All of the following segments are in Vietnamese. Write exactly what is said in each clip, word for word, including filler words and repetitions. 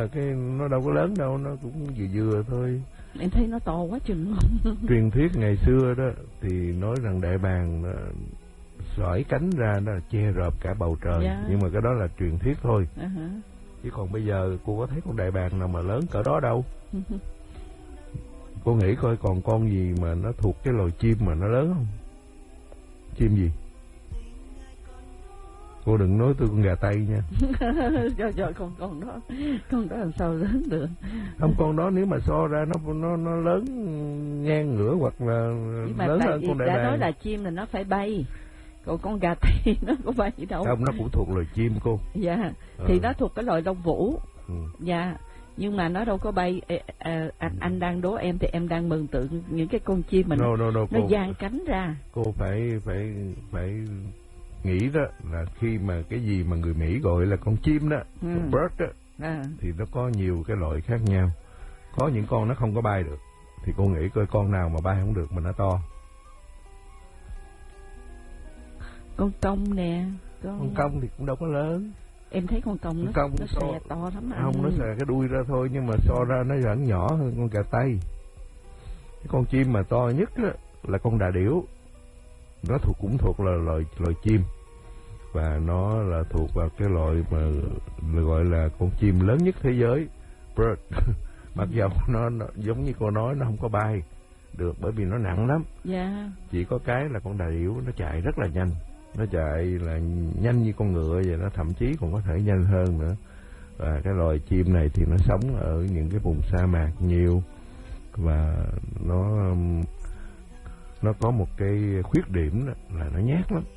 mà cái nó đâu có lớn đâu, nó cũng vừa vừa thôi. Em thấy nó to quá chừng. Truyền thuyết ngày xưa đó thì nói rằng đại bàng xoải cánh ra nó che rợp cả bầu trời, yeah. Nhưng mà cái đó là truyền thuyết thôi. Uh-huh. Chứ còn bây giờ cô có thấy con đại bàng nào mà lớn cỡ đó đâu. Cô nghĩ coi còn con gì mà nó thuộc cái loài chim mà nó lớn không? Chim gì? Cô đừng nói tôi con gà Tây nha. Trời trời, con con đó, con đó làm sao lớn được? Không, con đó nếu mà so ra nó nó nó lớn ngang ngửa hoặc là lớn hơn con đại bàng. Đã nói là chim là nó phải bay. Còn con gà Tây nó có bay gì đâu. Không, nó cũng thuộc loài chim cô. Dạ, ờ. Thì nó thuộc cái loài lông vũ. Ừ. Dạ, nhưng mà nó đâu có bay. À, à, anh, anh đang đố em thì em đang mường tượng những cái con chim mình no, no, no, nó dang cánh ra. Cô phải phải phải nghĩ đó là khi mà cái gì mà người Mỹ gọi là con chim đó, ừ. con bird đó, à. Thì nó có nhiều cái loại khác nhau. Có những con nó không có bay được, thì cô nghĩ coi con nào mà bay không được mà nó to. Con công nè. Con, con công thì cũng đâu có lớn. Em thấy con công, con nó, công nó so, xè to lắm. Không, anh. Nó xè cái đuôi ra thôi, nhưng mà so ra nó vẫn nhỏ hơn con gà Tây. Cái con chim mà to nhất đó, là con đà điểu. Nó thuộc cũng thuộc là loài loài chim, và nó là thuộc vào cái loại mà gọi là con chim lớn nhất thế giới, bird. Mặc dù nó, nó giống như cô nói, nó không có bay được bởi vì nó nặng lắm. Yeah. Chỉ có cái là con đà điểu nó chạy rất là nhanh, nó chạy là nhanh như con ngựa vậy, nó thậm chí còn có thể nhanh hơn nữa. Và cái loài chim này thì nó sống ở những cái vùng sa mạc nhiều, và nó nó có một cái khuyết điểm là nó nhát lắm.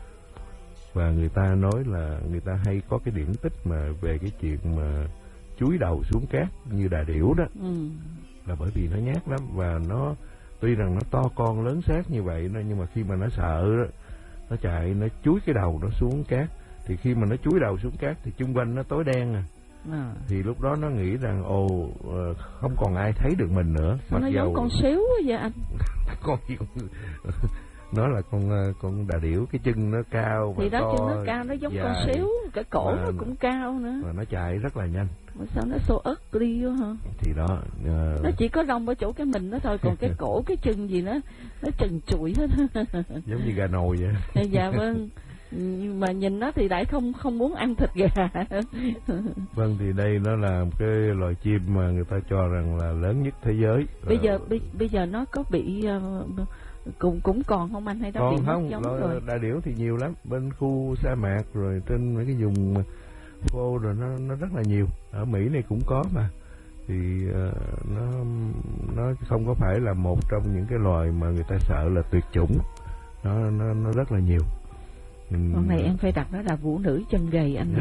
Và người ta nói là người ta hay có cái điển tích mà về cái chuyện mà chúi đầu xuống cát như đà điểu đó, ừ. Là bởi vì nó nhát lắm, và nó tuy rằng nó to con lớn xác như vậy đó, nhưng mà khi mà nó sợ đó, nó chạy, nó chúi cái đầu nó xuống cát, thì khi mà nó chúi đầu xuống cát thì chung quanh nó tối đen à. À. Thì lúc đó nó nghĩ rằng ồ, không còn ai thấy được mình nữa. Sao nó giống con xíu vậy anh? Con gì con nó là con con đà điểu, cái chân nó cao thì và đó, to, chân nó cao, nó giống dài, con xíu, cái cổ nó cũng cao nữa, và nó chạy rất là nhanh. Mà sao nó so ugly quá hả? Thì đó, uh... nó chỉ có rong ở chỗ cái mình nó thôi, còn cái cổ cái chân gì nó nó trần trụi hết. Giống như gà nồi vậy. Dạ vâng. Nhưng mà nhìn nó thì lại không không muốn ăn thịt gà. Vâng, thì đây nó là một cái loài chim mà người ta cho rằng là lớn nhất thế giới. Bây giờ bây, bây giờ nó có bị uh, cũng cũng còn không anh, hay nó còn bị không, mất giống rồi? Đà điểu thì nhiều lắm, bên khu sa mạc rồi trên mấy cái vùng khô rồi nó nó rất là nhiều. Ở Mỹ này cũng có mà. Thì uh, nó nó không có phải là một trong những cái loài mà người ta sợ là tuyệt chủng. Nó nó nó rất là nhiều. Con này em phải đặt nó là vũ nữ chân gầy anh.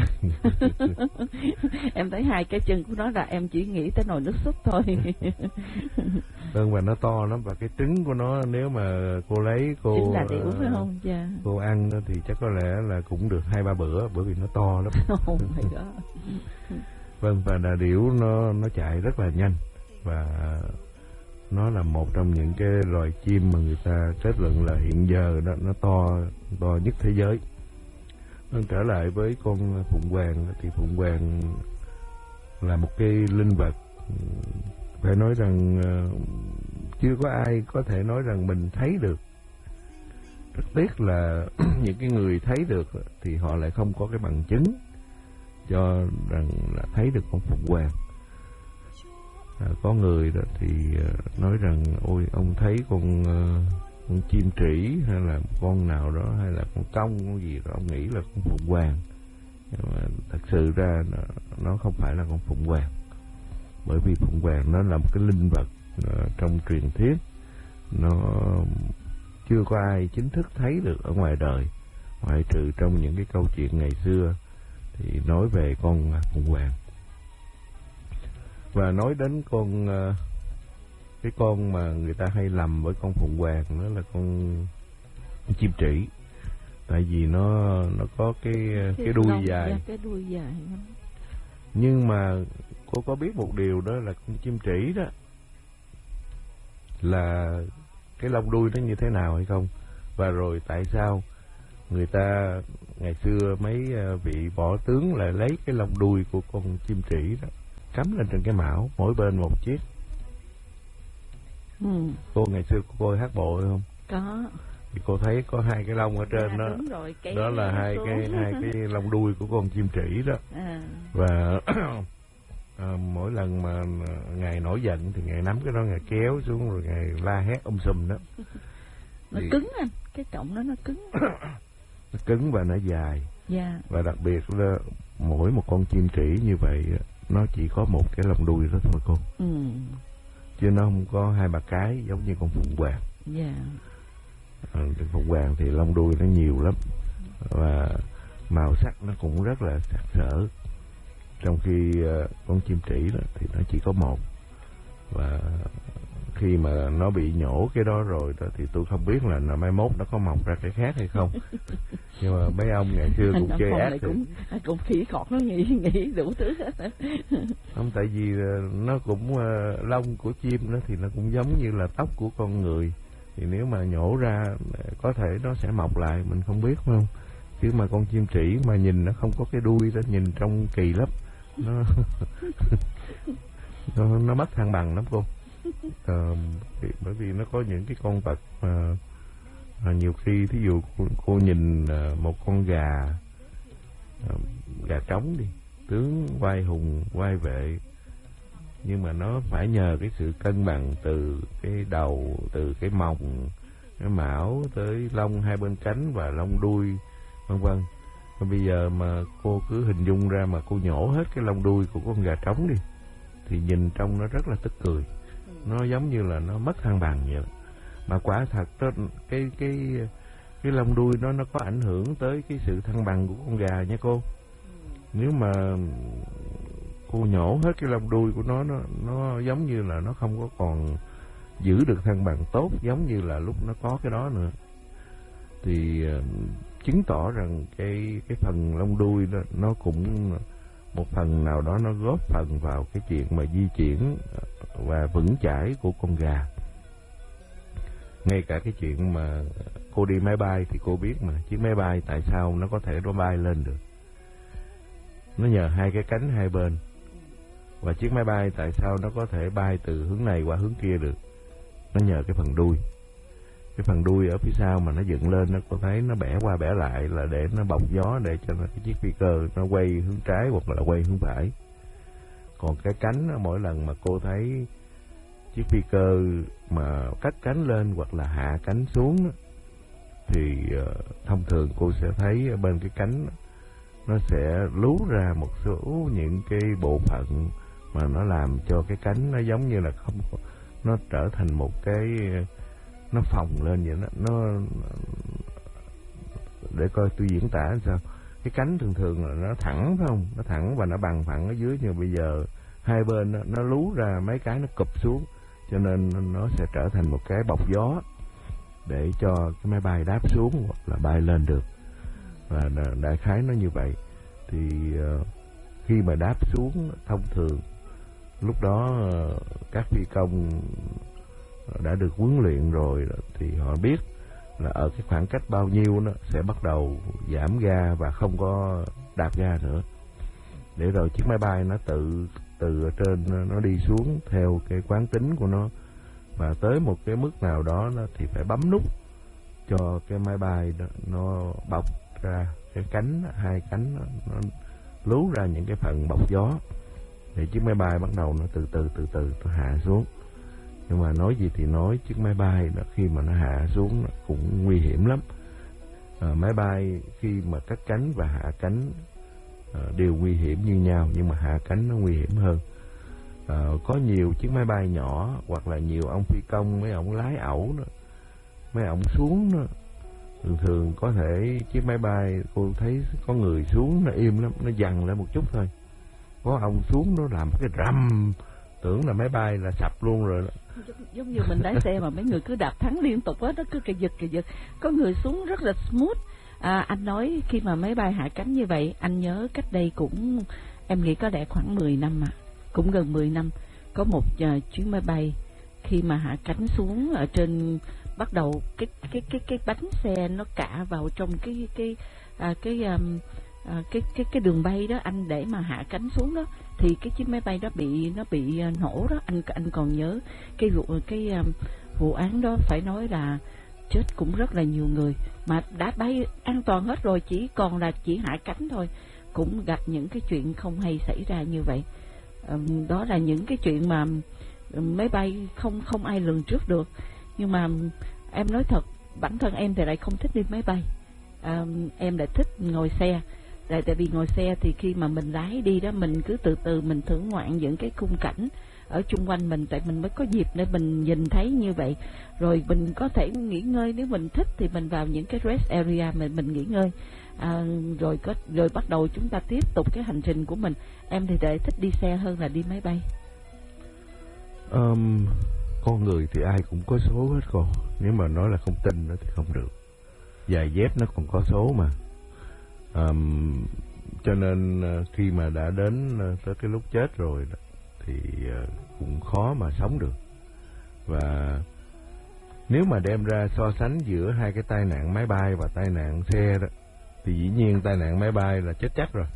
Em thấy hai cái chân của nó là em chỉ nghĩ tới nồi nước súp thôi. Vâng, và nó to lắm, và cái trứng của nó nếu mà cô lấy cô trứng là điểu phải không? Yeah. Cô ăn thì chắc có lẽ là cũng được hai ba bữa, bởi vì nó to lắm. Oh my God. Vâng, và đà điểu nó nó chạy rất là nhanh, và nó là một trong những cái loài chim mà người ta kết luận là hiện giờ đó, nó to to nhất thế giới. Nên trở lại với con phụng hoàng, thì phụng hoàng là một cái linh vật phải nói rằng chưa có ai có thể nói rằng mình thấy được. Rất tiếc là những cái người thấy được thì họ lại không có cái bằng chứng cho rằng là thấy được con phụng hoàng. À, có người đó thì uh, nói rằng ôi ông thấy con uh, con chim trĩ hay là con nào đó, hay là con công con gì đó, ông nghĩ là con phụng hoàng, nhưng mà thật sự ra nó, nó không phải là con phụng hoàng, bởi vì phụng hoàng nó là một cái linh vật uh, trong truyền thuyết, nó chưa có ai chính thức thấy được ở ngoài đời, ngoại trừ trong những cái câu chuyện ngày xưa thì nói về con phụng hoàng. Và nói đến con cái con mà người ta hay lầm với con phụng hoàng, đó là con, con chim trĩ, tại vì nó nó có cái cái, cái đuôi dài, cái đuôi dài. Nhưng mà cô có biết một điều đó là con chim trĩ đó là cái lông đuôi nó như thế nào hay không, và rồi tại sao người ta ngày xưa mấy vị võ tướng lại lấy cái lông đuôi của con chim trĩ đó cắm lên trên cái mão, mỗi bên một chiếc. Ừ. Cô ngày xưa cô hát bộ không? Có. Thì cô thấy có hai cái lông ở trên à, đó. Đúng rồi, cái đó là hai xuống. cái hai cái lông đuôi của con chim trĩ đó. À. Và à, mỗi lần mà ngài nổi giận thì ngài nắm cái đó, ngài kéo xuống rồi ngài la hét um sùm đó. Nó thì... cứng anh, cái cọng đó nó cứng. Nó cứng và nó dài. Yeah. Và đặc biệt là mỗi một con chim trĩ như vậy nó chỉ có một cái lông đuôi đó thôi cô. Ừ. Chứ nó không có hai ba cái giống như con phụng hoàng. Yeah. À, phụng hoàng thì lông đuôi nó nhiều lắm và màu sắc nó cũng rất là sặc sỡ. Trong khi uh, con chim trĩ đó thì nó chỉ có một. Và khi mà nó bị nhổ cái đó rồi đó thì tôi không biết là, là mai mốt nó có mọc ra cái khác hay không. Nhưng mà mấy ông ngày xưa cũng chơi ác thì... cũng cũng khỉ khọt nó nghĩ nghĩ đủ thứ hết. Không, tại vì nó cũng uh, lông của chim đó thì nó cũng giống như là tóc của con người, thì nếu mà nhổ ra có thể nó sẽ mọc lại, mình không biết phải không. Chứ mà con chim trĩ mà nhìn nó không có cái đuôi đó, nhìn trông kỳ lắm. Nó nó, nó mất thăng bằng lắm cô. À, bởi vì nó có những cái con vật mà, mà nhiều khi thí dụ cô, cô nhìn một con gà gà trống đi, tướng vai hùng vai vệ, nhưng mà nó phải nhờ cái sự cân bằng từ cái đầu, từ cái mồng, cái mão tới lông hai bên cánh và lông đuôi vân vân. Bây giờ mà cô cứ hình dung ra mà cô nhổ hết cái lông đuôi của con gà trống đi thì nhìn trông nó rất là tức cười. Nó giống như là nó mất thăng bằng vậy. Mà quả thật đó, cái cái cái lông đuôi nó nó có ảnh hưởng tới cái sự thăng bằng của con gà nha cô. Nếu mà cô nhổ hết cái lông đuôi của nó, nó nó giống như là nó không có còn giữ được thăng bằng tốt giống như là lúc nó có cái đó nữa. Thì uh, chứng tỏ rằng cái cái phần lông đuôi đó nó cũng một phần nào đó nó góp phần vào cái chuyện mà di chuyển và vững chãi của con gà. Ngay cả cái chuyện mà cô đi máy bay thì cô biết mà, chiếc máy bay tại sao nó có thể nó bay lên được. Nó nhờ hai cái cánh hai bên. Và chiếc máy bay tại sao nó có thể bay từ hướng này qua hướng kia được. Nó nhờ cái phần đuôi. Cái phần đuôi ở phía sau mà nó dựng lên, nó có thấy nó bẻ qua bẻ lại là để nó bọc gió, để cho nó, cái chiếc phi cơ nó quay hướng trái hoặc là quay hướng phải. Còn cái cánh, mỗi lần mà cô thấy chiếc phi cơ mà cắt cánh lên hoặc là hạ cánh xuống thì uh, thông thường cô sẽ thấy bên cái cánh nó sẽ lú ra một số những cái bộ phận mà nó làm cho cái cánh nó giống như là không, nó trở thành một cái, nó phồng lên vậy đó. Nó để coi tôi diễn tả làm sao. Cái cánh thường thường là nó thẳng phải không, nó thẳng và nó bằng phẳng ở dưới, nhưng bây giờ hai bên nó, nó lú ra mấy cái, nó cụp xuống, cho nên nó sẽ trở thành một cái bọc gió để cho cái máy bay đáp xuống hoặc là bay lên được. Và đại khái nó như vậy. Thì uh, khi mà đáp xuống, thông thường lúc đó uh, các phi công đã được huấn luyện rồi thì họ biết là ở cái khoảng cách bao nhiêu nó sẽ bắt đầu giảm ga và không có đạp ga nữa, để rồi chiếc máy bay nó tự từ ở trên nó đi xuống theo cái quán tính của nó, và tới một cái mức nào đó nó thì phải bấm nút cho cái máy bay đó, nó bọc ra cái cánh, hai cánh nó, nó lú ra những cái phần bọc gió để chiếc máy bay bắt đầu nó từ từ từ từ nó hạ xuống. Nhưng mà nói gì thì nói, chiếc máy bay đó khi mà nó hạ xuống nó cũng nguy hiểm lắm. À, máy bay khi mà cắt cánh và hạ cánh à, đều nguy hiểm như nhau, nhưng mà hạ cánh nó nguy hiểm hơn. À, có nhiều chiếc máy bay nhỏ hoặc là nhiều ông phi công, mấy ông lái ẩu đó, mấy ông xuống đó, thường thường có thể chiếc máy bay cô thấy có người xuống nó im lắm, nó dằn lại một chút thôi. Có ông xuống nó làm cái rầm, tưởng là máy bay là sập luôn rồi đó. Giống như mình lái xe mà mấy người cứ đạp thắng liên tục á, nó cứ kì giật kì giật. Có người xuống rất là smooth. À, anh nói khi mà máy bay hạ cánh như vậy, anh nhớ cách đây cũng, em nghĩ có lẽ khoảng mười năm à, cũng gần mười năm, có một uh, chuyến máy bay khi mà hạ cánh xuống ở trên, bắt đầu cái cái cái cái bánh xe nó cạ vào trong cái cái à, cái um, à, cái cái cái đường bay đó anh, để mà hạ cánh xuống đó, thì cái chiếc máy bay đó bị nó bị nổ đó. Anh anh còn nhớ cái vụ cái um, vụ án đó, phải nói là chết cũng rất là nhiều người, mà đã bay an toàn hết rồi, chỉ còn là chỉ hạ cánh thôi, cũng gặp những cái chuyện không hay xảy ra như vậy. Um, đó là những cái chuyện mà máy bay không không ai lường trước được. Nhưng mà em nói thật, bản thân em thì lại không thích đi máy bay. À, em lại thích ngồi xe. Tại, tại vì ngồi xe thì khi mà mình lái đi đó, mình cứ từ từ mình thưởng ngoạn những cái khung cảnh ở chung quanh mình, tại mình mới có dịp để mình nhìn thấy như vậy. Rồi mình có thể nghỉ ngơi, nếu mình thích thì mình vào những cái rest area mình mình nghỉ ngơi. À, rồi có rồi bắt đầu chúng ta tiếp tục cái hành trình của mình. Em thì lại thích đi xe hơn là đi máy bay. Um, con người thì ai cũng có số hết con. Nếu mà nói là không tin nó thì không được. Giày dép nó còn có số mà. Um, cho nên khi mà đã đến tới cái lúc chết rồi thì cũng khó mà sống được. Và nếu mà đem ra so sánh giữa hai cái tai nạn máy bay và tai nạn xe đó, thì dĩ nhiên tai nạn máy bay là chết chắc rồi.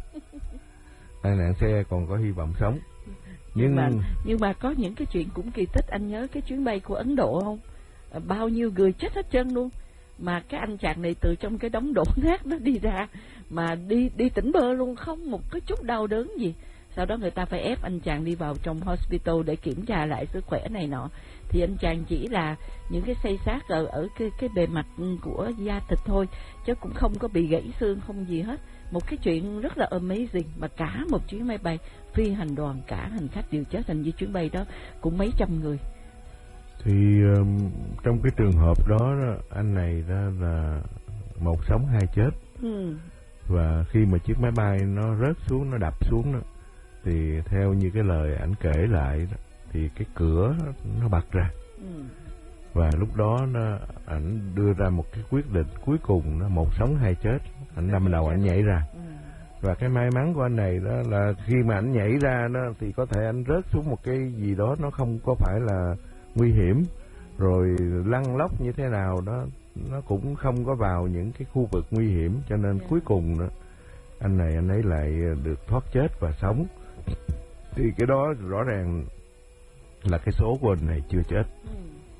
Tai nạn xe còn có hy vọng sống. Nhưng nhưng mà, nhưng mà có những cái chuyện cũng kỳ tích. Anh nhớ cái chuyến bay của Ấn Độ không? Bao nhiêu người chết hết trơn luôn, mà cái anh chàng này từ trong cái đống đổ nát nó đi ra mà đi đi tỉnh bơ luôn, không một cái chút đau đớn gì. Sau đó người ta phải ép anh chàng đi vào trong hospital để kiểm tra lại sức khỏe này nọ. Thì anh chàng chỉ là những cái xây xát ở ở cái cái bề mặt của da thịt thôi, chứ cũng không có bị gãy xương, không gì hết. Một cái chuyện rất là amazing, mà cả một chuyến máy bay phi hành đoàn, cả hành khách đều chết. Hình như chuyến bay đó cũng mấy trăm người. Thì um, trong cái trường hợp đó, đó anh này đó là một sống hai chết. Ừ. Và khi mà chiếc máy bay nó rớt xuống, nó đập xuống đó, thì theo như cái lời ảnh kể lại đó, thì cái cửa nó bật ra. Ừ. Và lúc đó nó ảnh đưa ra một cái quyết định cuối cùng, nó một sống hai chết. Ảnh nằm đầu ảnh nhảy ra. Ừ. Và cái may mắn của anh này đó là khi mà ảnh nhảy ra đó, thì có thể anh rớt xuống một cái gì đó nó không có phải là nguy hiểm, rồi lăn lóc như thế nào đó, nó cũng không có vào những cái khu vực nguy hiểm. Cho nên yeah. cuối cùng đó, anh này anh ấy lại được thoát chết và sống. Thì cái đó rõ ràng là cái số của anh này chưa chết. Ừ.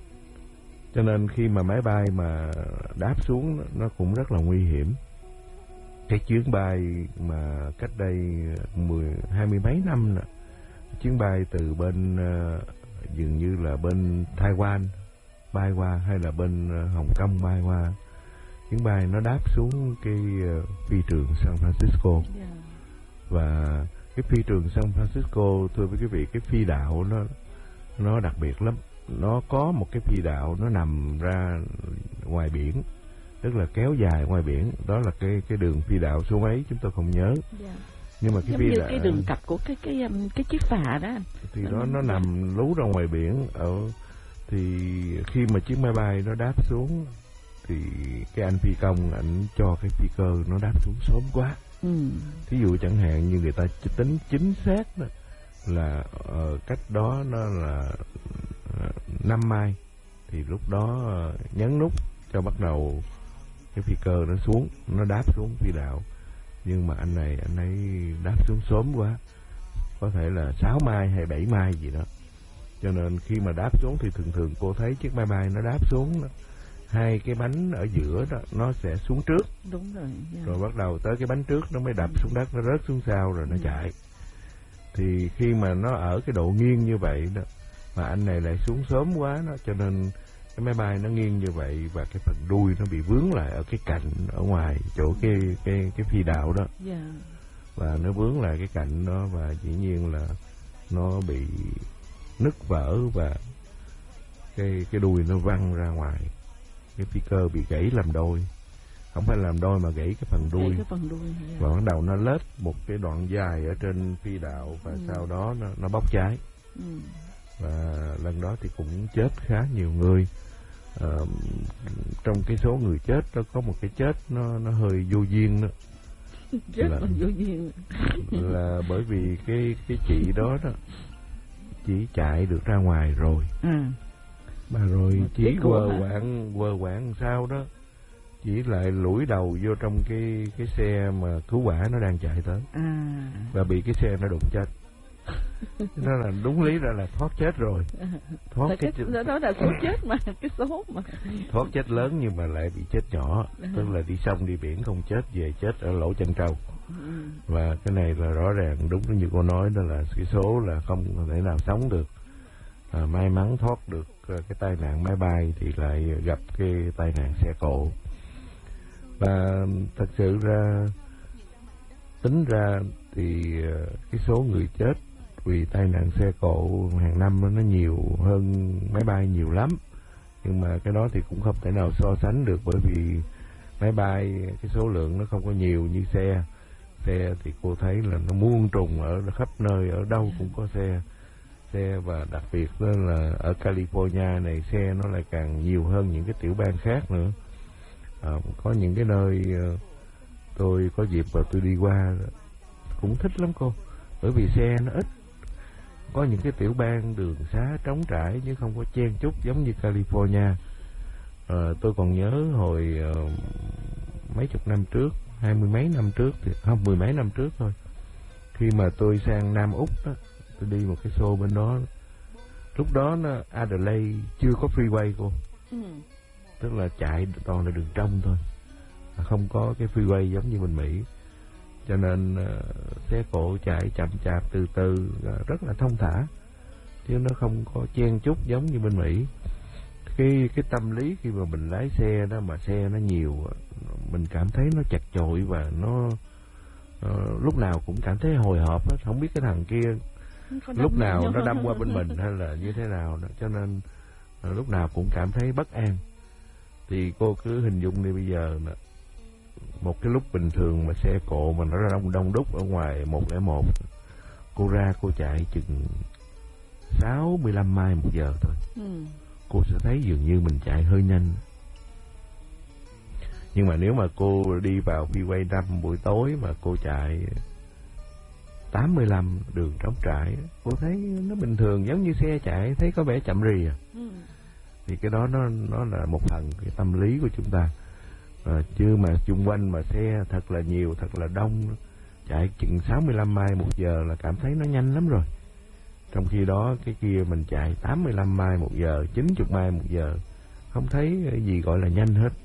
Cho nên khi mà máy bay mà đáp xuống nó cũng rất là nguy hiểm. Cái chuyến bay mà cách đây mười hai mươi mấy năm nè, chuyến bay từ bên uh, dường như là bên Taiwan bay qua, hay là bên uh, Hồng Kông bay qua, chuyến bay nó đáp xuống cái uh, phi trường San Francisco. Yeah. Và cái phi trường San Francisco, thưa với quý vị, cái phi đạo nó nó đặc biệt lắm. Nó có một cái phi đạo nó nằm ra ngoài biển, tức là kéo dài ngoài biển. Đó là cái cái đường phi đạo số mấy chúng tôi không nhớ. Yeah. Nhưng mà cái giống phi như đạo, cái đường cặp của cái cái cái, cái chiếc phà đó. Thì đó nó nằm lú ra ngoài biển. Ở thì khi mà chiếc máy bay nó đáp xuống thì cái anh phi công ảnh cho cái phi cơ nó đáp xuống sớm quá. Ừ. Thí dụ chẳng hạn như người ta tính chính xác đó là uh, cách đó nó là uh, năm mai, thì lúc đó uh, nhấn nút cho bắt đầu cái phi cơ nó xuống, nó đáp xuống phi đạo. Nhưng mà anh này anh ấy đáp xuống sớm quá, có thể là sáu mai hay bảy mai gì đó. Cho nên khi mà đáp xuống thì thường thường cô thấy chiếc máy bay nó đáp xuống đó, hai cái bánh ở giữa đó nó sẽ xuống trước. Đúng rồi. Yeah. Rồi bắt đầu tới cái bánh trước nó mới đập xuống đất, nó rớt xuống sau rồi nó yeah. chạy. Thì khi mà nó ở cái độ nghiêng như vậy đó, mà anh này lại xuống sớm quá đó, cho nên cái máy bay nó nghiêng như vậy và cái phần đuôi nó bị vướng lại ở cái cạnh ở ngoài chỗ cái cái cái phi đạo đó. Yeah. Và nó vướng lại cái cạnh đó, và dĩ nhiên là nó bị nứt vỡ và cái cái đuôi nó văng ra ngoài. Cái phi cơ bị gãy làm đôi, không phải làm đôi mà gãy cái phần đuôi. Cái phần đuôi yeah. Và bắt đầu nó lết một cái đoạn dài ở trên phi đạo, và ừ. sau đó nó nó bốc cháy. Ừ. Và lần đó thì cũng chết khá nhiều người. À, trong cái số người chết đó có một cái chết nó nó hơi vô duyên đó. Chết là vô duyên. Là bởi vì cái cái chị đó đó chỉ chạy được ra ngoài rồi. Ừ. Mà rồi một chỉ quơ quạng quơ quạng sao đó, chỉ lại lủi đầu vô trong cái cái xe mà cứu hỏa nó đang chạy tới. À. Và bị cái xe nó đụng chết. Đó là đúng lý ra là thoát chết rồi. Thoát là cái, cái đó, đó là số chết mà, cái số mà thoát chết lớn nhưng mà lại bị chết nhỏ, tức là đi sông đi biển không chết, về chết ở lỗ chân trâu. Ừ. Và cái này là rõ ràng đúng như cô nói, đó là cái số là không thể nào sống được. À, may mắn thoát được cái tai nạn máy bay thì lại gặp cái tai nạn xe cộ. Và thật sự ra tính ra thì cái số người chết vì tai nạn xe cộ hàng năm nó nhiều hơn máy bay nhiều lắm, nhưng mà cái đó thì cũng không thể nào so sánh được, bởi vì máy bay cái số lượng nó không có nhiều như xe. Xe thì cô thấy là nó muôn trùng ở khắp nơi, ở đâu cũng có xe xe và đặc biệt đó là ở California này xe nó lại càng nhiều hơn những cái tiểu bang khác nữa. À, có những cái nơi tôi có dịp và tôi đi qua cũng thích lắm cô, bởi vì xe nó ít. Có những cái tiểu bang đường xá trống trải chứ không có chen chúc giống như California. À, tôi còn nhớ hồi uh, mấy chục năm trước, hai mươi mấy năm trước thì không, mười mấy năm trước thôi, khi mà tôi sang Nam Úc đó, tôi đi một cái show bên đó. Lúc đó nó Adelaide chưa có freeway cô. Ừ. Tức là chạy toàn là đường trong thôi, không có cái freeway giống như bên Mỹ, cho nên uh, xe cộ chạy chậm chạp từ từ, uh, rất là thông thả, chứ nó không có chen chúc giống như bên Mỹ. Cái cái tâm lý khi mà mình lái xe đó mà xe nó nhiều, mình cảm thấy nó chật chội và nó uh, lúc nào cũng cảm thấy hồi hộp á, không biết cái thằng kia lúc nào nó đâm qua bên mình hay là như thế nào đó, cho nên uh, lúc nào cũng cảm thấy bất an. Thì cô cứ hình dung đi, bây giờ một cái lúc bình thường mà xe cộ mà nó đông đông đúc ở ngoài một không một, cô ra cô chạy chừng sáu mươi lăm mai một giờ thôi, ừ. cô sẽ thấy dường như mình chạy hơi nhanh. Nhưng mà nếu mà cô đi vào freeway năm buổi tối mà cô chạy tám mươi lăm đường trống trải, cô thấy nó bình thường, giống như xe chạy thấy có vẻ chậm rì à. Ừ. Thì cái đó nó nó là một phần cái tâm lý của chúng ta. À, chứ mà xung quanh mà xe thật là nhiều, thật là đông, chạy chừng sáu mươi lăm mai một giờ là cảm thấy nó nhanh lắm rồi. Trong khi đó cái kia mình chạy tám mươi lăm mai một giờ, chín mươi mai một giờ, không thấy gì gọi là nhanh hết.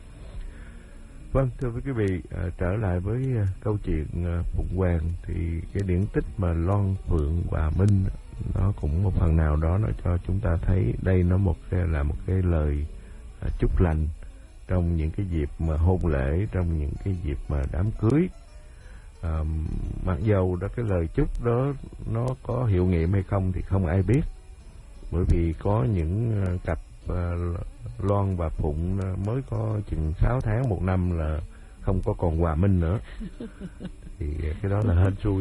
Vâng, thưa quý vị, à, trở lại với à, câu chuyện à, Phụng Hoàng, thì cái điển tích mà Loan Phượng Hòa Minh nó cũng một phần nào đó nó cho chúng ta thấy đây nó một cái là một cái lời à, chúc lành trong những cái dịp mà hôn lễ, trong những cái dịp mà đám cưới. À, mặc dầu đó cái lời chúc đó nó có hiệu nghiệm hay không thì không ai biết, bởi vì có những uh, cặp uh, Loan và Phụng mới có chừng sáu tháng một năm là không có còn hòa minh nữa, thì cái đó là hên xui.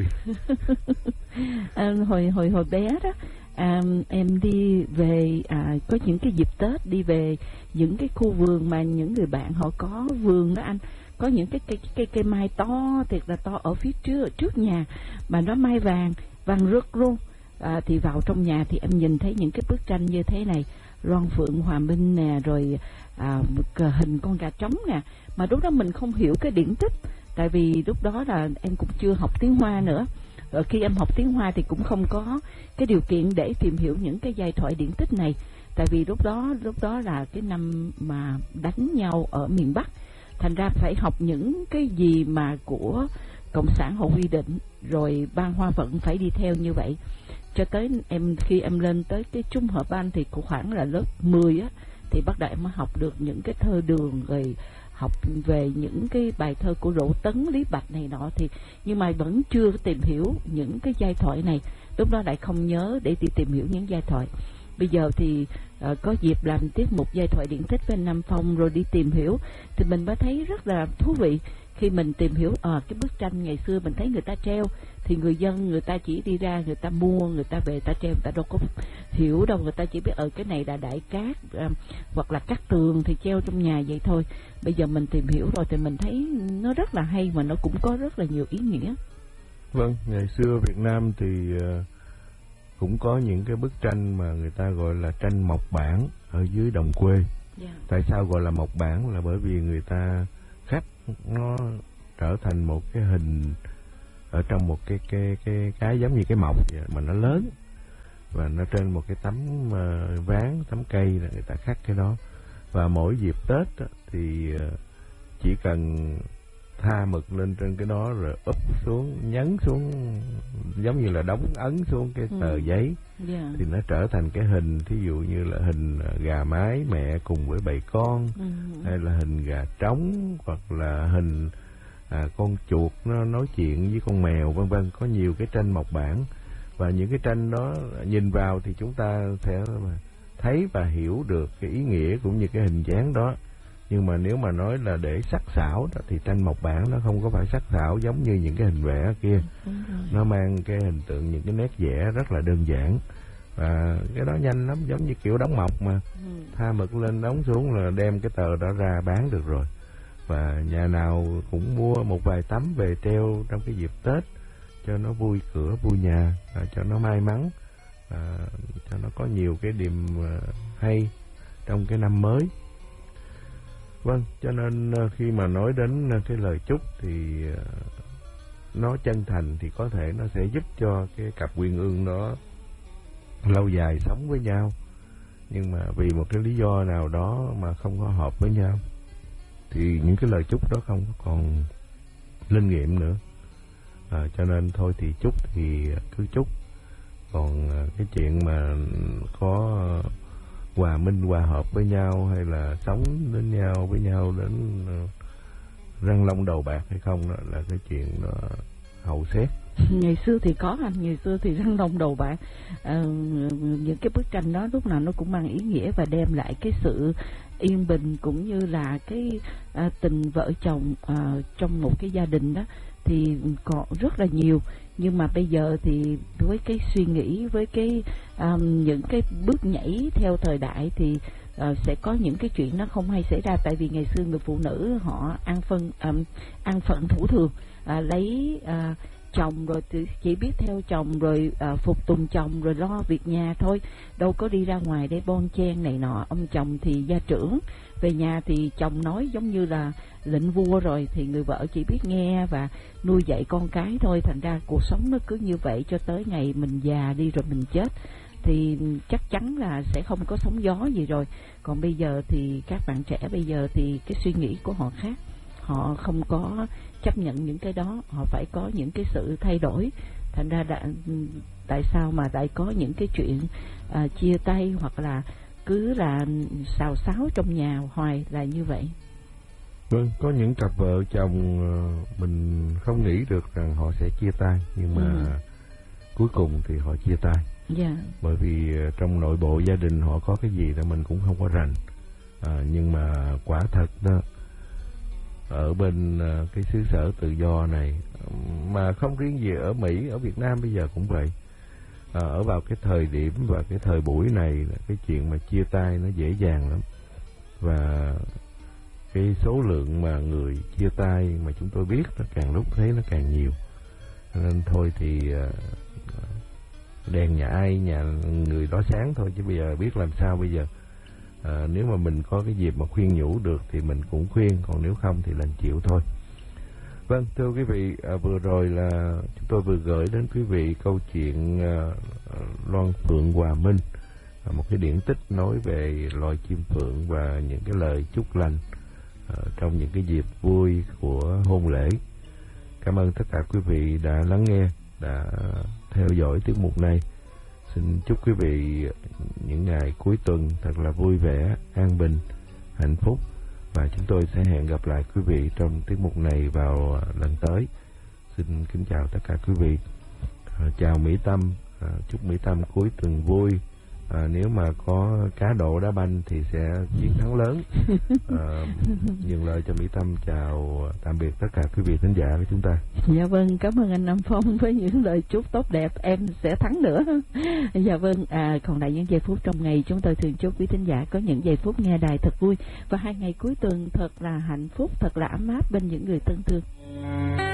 à, hồi hồi hồi bé đó, à, em đi về à, có những cái dịp Tết đi về những cái khu vườn mà những người bạn họ có vườn đó anh, có những cái cây cây cây mai to thiệt là to ở phía trước trước nhà, mà nó mai vàng vàng rực luôn. À, thì vào trong nhà thì em nhìn thấy những cái bức tranh như thế này, Loan Phượng Hòa Minh nè, rồi à, cờ hình con gà trống nè, mà lúc đó mình không hiểu cái điển tích, tại vì lúc đó là em cũng chưa học tiếng Hoa nữa. Ở khi em học tiếng Hoa thì cũng không có cái điều kiện để tìm hiểu những cái giai thoại điển tích này, tại vì lúc đó lúc đó là cái năm mà đánh nhau ở miền Bắc, thành ra phải học những cái gì mà của Cộng sản họ quy định, rồi ban Hoa Vận phải đi theo như vậy. Cho tới em khi em lên tới cái trung hợp ban thì cũng khoảng là lớp mười á, thì bắt đầu em mới học được những cái thơ Đường, rồi học về những cái bài thơ của Đỗ Tấn, Lý Bạch này nọ, thì nhưng mà vẫn chưa tìm hiểu những cái giai thoại này. Lúc đó lại không nhớ để đi tìm hiểu những giai thoại. Bây giờ thì uh, có dịp làm tiết mục giai thoại điển tích với anh Nam Phong rồi đi tìm hiểu, thì mình mới thấy rất là thú vị. Khi mình tìm hiểu à, cái bức tranh ngày xưa mình thấy người ta treo, thì người dân người ta chỉ đi ra người ta mua, người ta về người ta treo, người ta đâu có hiểu đâu, người ta chỉ biết ở cái này là Đại Cát à, hoặc là Cát Tường thì treo trong nhà vậy thôi. Bây giờ mình tìm hiểu rồi thì mình thấy nó rất là hay, mà nó cũng có rất là nhiều ý nghĩa. Vâng, ngày xưa Việt Nam thì uh, cũng có những cái bức tranh mà người ta gọi là tranh mộc bản ở dưới đồng quê. Yeah. Tại sao gọi là mộc bản? Là bởi vì người ta khắc nó trở thành một cái hình ở trong một cái cái cái cái giống như cái mộc vậy, mà nó lớn, và nó trên một cái tấm uh, ván, tấm cây là người ta khắc cái đó. Và mỗi dịp Tết á, thì uh, chỉ cần tha mực lên trên cái đó rồi úp xuống, nhấn xuống giống như là đóng ấn xuống cái tờ ừ. giấy, yeah. thì nó trở thành cái hình, thí dụ như là hình gà mái mẹ cùng với bầy con, ừ. hay là hình gà trống, hoặc là hình à, con chuột nó nói chuyện với con mèo, vân vân. Có nhiều cái tranh mộc bản, và những cái tranh đó nhìn vào thì chúng ta sẽ thấy và hiểu được cái ý nghĩa cũng như cái hình dáng đó. Nhưng mà nếu mà nói là để sắc sảo đó, thì tranh mộc bản nó không có phải sắc sảo giống như những cái hình vẽ kia. Nó mang cái hình tượng, những cái nét vẽ rất là đơn giản, và cái đó nhanh lắm, giống như kiểu đóng mộc mà. Tha mực lên đóng xuống là đem cái tờ đó ra bán được rồi. Và nhà nào cũng mua một vài tấm về treo trong cái dịp Tết cho nó vui cửa vui nhà, cho nó may mắn, cho nó có nhiều cái điểm hay trong cái năm mới. Vâng, cho nên khi mà nói đến cái lời chúc thì nó chân thành thì có thể nó sẽ giúp cho cái cặp uyên ương đó lâu dài sống với nhau. Nhưng mà vì một cái lý do nào đó mà không có hợp với nhau thì những cái lời chúc đó không còn linh nghiệm nữa. À, cho nên thôi thì chúc thì cứ chúc. Còn cái chuyện mà có hòa minh, hòa hợp với nhau, hay là sống đến nhau với nhau đến răng long đầu bạc hay không, đó là cái chuyện đó hậu xét. Ngày xưa thì có anh, ngày xưa thì răng long đầu bạc. À, những cái bức tranh đó lúc nào nó cũng mang ý nghĩa và đem lại cái sự yên bình cũng như là cái à, tình vợ chồng à, trong một cái gia đình đó thì còn rất là nhiều. Nhưng mà bây giờ thì với cái suy nghĩ, với cái um, những cái bước nhảy theo thời đại thì uh, sẽ có những cái chuyện nó không hay xảy ra. Tại vì ngày xưa người phụ nữ họ ăn phân um, ăn phận thủ thường, uh, lấy uh, chồng rồi chỉ biết theo chồng, rồi uh, phục tùng chồng, rồi lo việc nhà thôi, đâu có đi ra ngoài để bon chen này nọ. Ông chồng thì gia trưởng, về nhà thì chồng nói giống như là lệnh vua rồi, thì người vợ chỉ biết nghe và nuôi dạy con cái thôi. Thành ra cuộc sống nó cứ như vậy cho tới ngày mình già đi rồi mình chết thì chắc chắn là sẽ không có sóng gió gì rồi. Còn bây giờ thì các bạn trẻ bây giờ thì cái suy nghĩ của họ khác, họ không có chấp nhận những cái đó, họ phải có những cái sự thay đổi. Thành ra đã, tại sao mà lại có những cái chuyện à, chia tay hoặc là cứ là xào xáo trong nhà hoài là như vậy. Vâng, có những cặp vợ chồng mình không nghĩ được rằng họ sẽ chia tay, nhưng mà ừ. cuối cùng thì họ chia tay. Yeah. Bởi vì trong nội bộ gia đình họ có cái gì đó mình cũng không có rành. À, nhưng mà quả thật đó, ở bên cái xứ sở tự do này, mà không riêng gì ở Mỹ, ở Việt Nam bây giờ cũng vậy. À, ở vào cái thời điểm và cái thời buổi này, cái chuyện mà chia tay nó dễ dàng lắm. Và cái số lượng mà người chia tay mà chúng tôi biết nó càng lúc thấy nó càng nhiều. Nên thôi thì đèn nhà ai nhà người đó sáng thôi, chứ bây giờ biết làm sao bây giờ. À, nếu mà mình có cái dịp mà khuyên nhủ được thì mình cũng khuyên, còn nếu không thì đành chịu thôi. Vâng, thưa quý vị, à, vừa rồi là chúng tôi vừa gửi đến quý vị câu chuyện à, Loan Phượng Hòa Minh, à, một cái điển tích nói về loài chim phượng và những cái lời chúc lành à, trong những cái dịp vui của hôn lễ. Cảm ơn tất cả quý vị đã lắng nghe, đã theo dõi tiết mục này. Xin chúc quý vị những ngày cuối tuần thật là vui vẻ, an bình, hạnh phúc. Và chúng tôi sẽ hẹn gặp lại quý vị trong tiết mục này vào lần tới. Xin kính chào tất cả quý vị. À, chào Mỹ Tâm, à, chúc Mỹ Tâm cuối tuần vui. À, nếu mà có cá độ đá banh thì sẽ chiến thắng lớn. À, nhường lời cho Mỹ Tâm chào tạm biệt tất cả quý vị thính giả của chúng ta. Dạ vâng, cảm ơn anh Nam Phong với những lời chúc tốt đẹp, em sẽ thắng nữa. Dạ vâng, à, còn lại những giây phút trong ngày chúng tôi thường chúc quý thính giả có những giây phút nghe đài thật vui và hai ngày cuối tuần thật là hạnh phúc, thật là ấm áp bên những người thân thương.